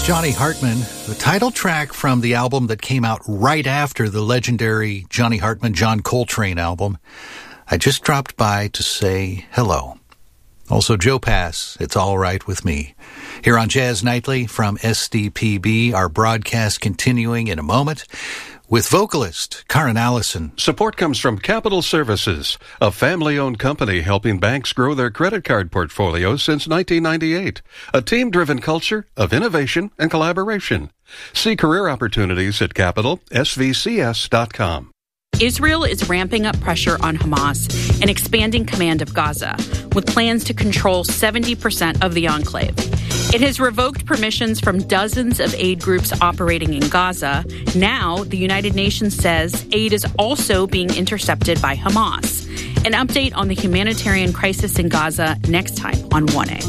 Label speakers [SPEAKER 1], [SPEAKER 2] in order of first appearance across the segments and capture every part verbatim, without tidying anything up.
[SPEAKER 1] That's Johnny Hartman, the title track from the album that came out right after the legendary Johnny Hartman, John Coltrane album. I just dropped by to say hello. Also, Joe Pass, It's All Right With Me. Here on Jazz Nightly from S D P B, our broadcast continuing in a moment with vocalist Karen Allison.
[SPEAKER 2] Support comes from Capital Services, a family-owned company helping banks grow their credit card portfolios since nineteen ninety-eight. A team-driven culture of innovation and collaboration. See career opportunities at capital s v c s dot com.
[SPEAKER 3] Israel is ramping up pressure on Hamas and expanding command of Gaza, with plans to control seventy percent of the enclave. It has revoked permissions from dozens of aid groups operating in Gaza. Now, the United Nations says aid is also being intercepted by Hamas. An update on the humanitarian crisis in Gaza next time on one A.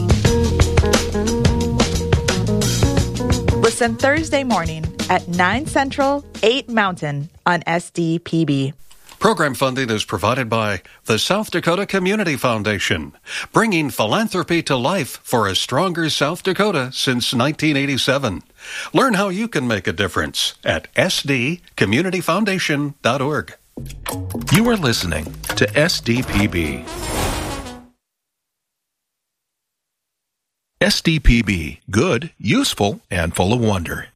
[SPEAKER 4] Listen Thursday morning at nine Central, eight Mountain on S D P B.
[SPEAKER 2] Program funding is provided by the South Dakota Community Foundation, bringing philanthropy to life for a stronger South Dakota since nineteen eighty-seven. Learn how you can make a difference at s d community foundation dot org.
[SPEAKER 5] You are listening to S D P B. S D P B, good, useful, and full of wonder.